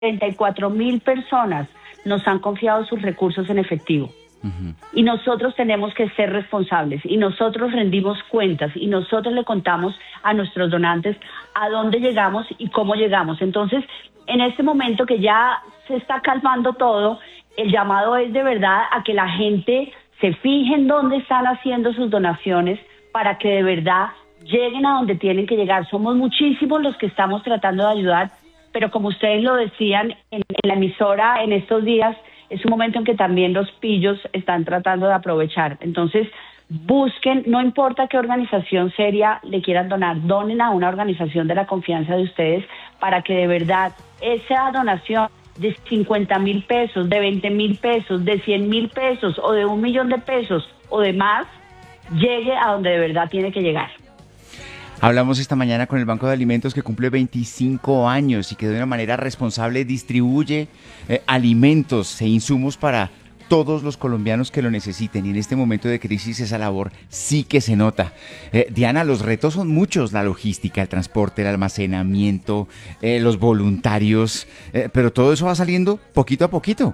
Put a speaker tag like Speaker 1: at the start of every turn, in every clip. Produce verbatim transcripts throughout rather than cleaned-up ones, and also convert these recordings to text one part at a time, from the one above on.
Speaker 1: treinta y cuatro mil personas nos han confiado sus recursos en efectivo. Uh-huh. Y nosotros tenemos que ser responsables y nosotros rendimos cuentas y nosotros le contamos a nuestros donantes a dónde llegamos y cómo llegamos. Entonces, en este momento que ya se está calmando todo, el llamado es de verdad a que la gente se fije en dónde están haciendo sus donaciones para que de verdad lleguen a donde tienen que llegar. Somos muchísimos los que estamos tratando de ayudar, pero como ustedes lo decían en, en la emisora en estos días, es un momento en que también los pillos están tratando de aprovechar. Entonces, busquen, no importa qué organización seria le quieran donar, donen a una organización de la confianza de ustedes para que de verdad esa donación de cincuenta mil pesos, de veinte mil pesos, de cien mil pesos o de un millón de pesos o de más, llegue a donde de verdad tiene que llegar.
Speaker 2: Hablamos esta mañana con el Banco de Alimentos que cumple veinticinco años y que de una manera responsable distribuye eh, alimentos e insumos para todos los colombianos que lo necesiten. Y en este momento de crisis esa labor sí que se nota. Eh, Diana, los retos son muchos, la logística, el transporte, el almacenamiento, eh, los voluntarios, eh, pero todo eso va saliendo poquito a poquito.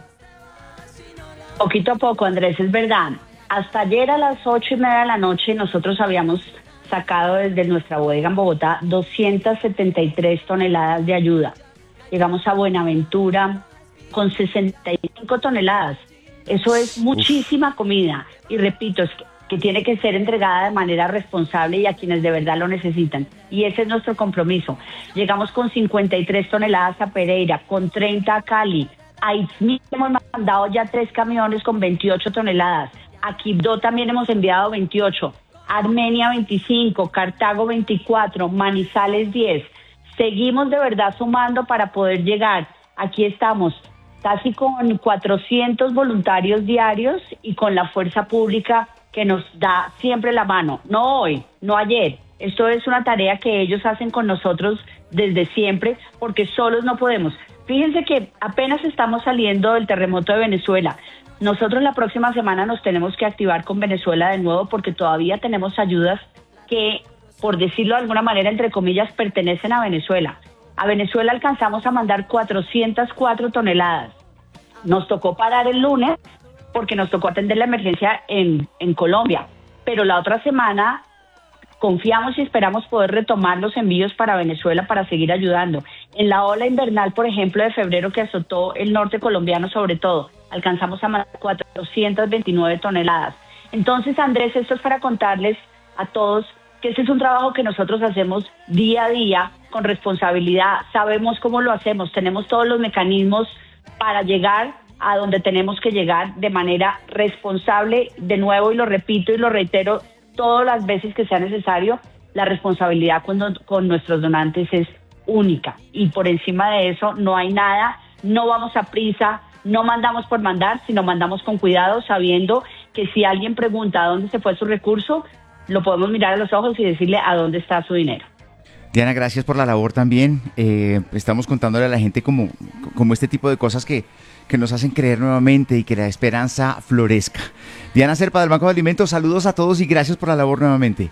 Speaker 1: Poquito a poco, Andrés, es verdad. Hasta ayer a las ocho y media de la noche nosotros habíamos sacado desde nuestra bodega en Bogotá doscientas setenta y tres toneladas de ayuda. Llegamos a Buenaventura con sesenta y cinco toneladas. Eso es muchísima comida. Y repito, es que, que tiene que ser entregada de manera responsable y a quienes de verdad lo necesitan. Y ese es nuestro compromiso. Llegamos con cincuenta y tres toneladas a Pereira, con treinta a Cali. A Izmir hemos mandado ya tres camiones con veintiocho toneladas. A Quibdó también hemos enviado veintiocho. Armenia veinticinco, Cartago veinticuatro, Manizales diez. Seguimos de verdad sumando para poder llegar. Aquí estamos casi con cuatrocientos voluntarios diarios y con la fuerza pública que nos da siempre la mano. No hoy, no ayer. Esto es una tarea que ellos hacen con nosotros desde siempre porque solos no podemos. Fíjense que apenas estamos saliendo del terremoto de Venezuela. Nosotros la próxima semana nos tenemos que activar con Venezuela de nuevo porque todavía tenemos ayudas que, por decirlo de alguna manera, entre comillas, pertenecen a Venezuela. A Venezuela alcanzamos a mandar cuatrocientas cuatro toneladas. Nos tocó parar el lunes porque nos tocó atender la emergencia en, en Colombia. Pero la otra semana confiamos y esperamos poder retomar los envíos para Venezuela para seguir ayudando. En la ola invernal, por ejemplo, de febrero que azotó el norte colombiano sobre todo, alcanzamos a mandar cuatrocientas veintinueve toneladas. Entonces, Andrés, esto es para contarles a todos que ese es un trabajo que nosotros hacemos día a día con responsabilidad. Sabemos cómo lo hacemos, tenemos todos los mecanismos para llegar a donde tenemos que llegar de manera responsable. De nuevo, y lo repito y lo reitero todas las veces que sea necesario, la responsabilidad con, con nuestros donantes es única. Y por encima de eso no hay nada, no vamos a prisa, no mandamos por mandar, sino mandamos con cuidado, sabiendo que si alguien pregunta a dónde se fue su recurso, lo podemos mirar a los ojos y decirle a dónde está su dinero.
Speaker 2: Diana, gracias por la labor también. Eh, estamos contándole a la gente como, como este tipo de cosas que, que nos hacen creer nuevamente y que la esperanza florezca. Diana Zerpa del Banco de Alimentos, saludos a todos y gracias por la labor nuevamente.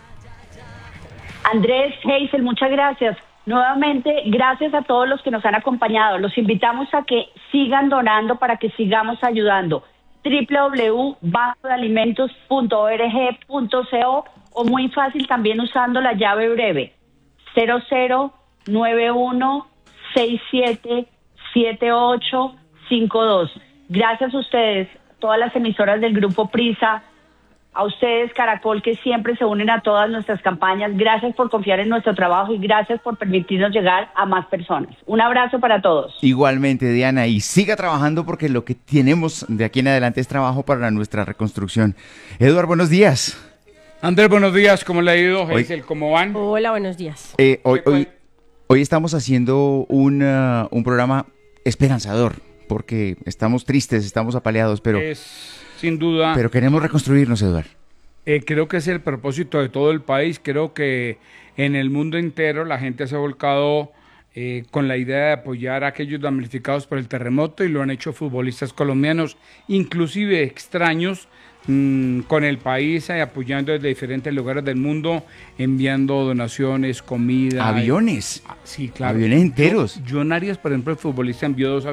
Speaker 1: Andrés, Hazel, muchas gracias. Nuevamente, gracias a todos los que nos han acompañado. Los invitamos a que sigan donando para que sigamos ayudando. doble u doble u doble u punto banco de alimentos punto org punto co o muy fácil también usando la llave breve cero cero nueve uno seis siete siete ocho cinco dos. Gracias a ustedes, todas las emisoras del Grupo Prisa, a ustedes, Caracol, que siempre se unen a todas nuestras campañas. Gracias por confiar en nuestro trabajo y gracias por permitirnos llegar a más personas. Un abrazo para todos.
Speaker 2: Igualmente, Diana, y siga trabajando porque lo que tenemos de aquí en adelante es trabajo para nuestra reconstrucción. Eduardo, buenos días.
Speaker 3: Andrés, buenos días. ¿Cómo le ha ido? Hazel, ¿cómo van?
Speaker 4: Hola, buenos días.
Speaker 2: Eh, hoy, hoy, hoy estamos haciendo un, uh, un programa esperanzador porque estamos tristes, estamos apaleados, pero...
Speaker 3: Es... Sin duda.
Speaker 2: Pero queremos reconstruirnos, Eduardo.
Speaker 3: Eh, creo que es el propósito de todo el país. Creo que en el mundo entero la gente se ha volcado eh, con la idea de apoyar a aquellos damnificados por el terremoto y lo han hecho futbolistas colombianos, inclusive extraños, mmm, con el país, eh, apoyando desde diferentes lugares del mundo, enviando donaciones, comida.
Speaker 2: Aviones.
Speaker 3: Eh, sí, claro.
Speaker 2: Aviones enteros.
Speaker 3: John Arias, por ejemplo, el futbolista, envió dos aviones.